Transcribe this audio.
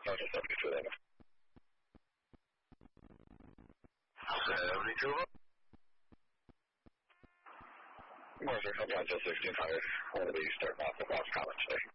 Delta 7211. 72? Roger, Delta 65, one of the start off the cross college today.